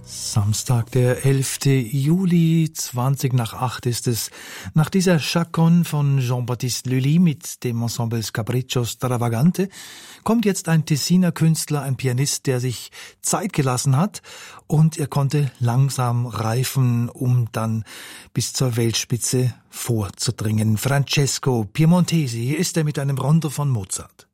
Samstag, der 11. Juli, 7:20 ist es. Nach dieser Chaconne von Jean-Baptiste Lully mit dem Ensemble Capriccio Stravagante kommt jetzt ein Tessiner Künstler, ein Pianist, der sich Zeit gelassen hat, und er konnte langsam reifen, um dann bis zur Weltspitze vorzudringen. Francesco Piemontesi, hier ist er mit einem Rondo von Mozart.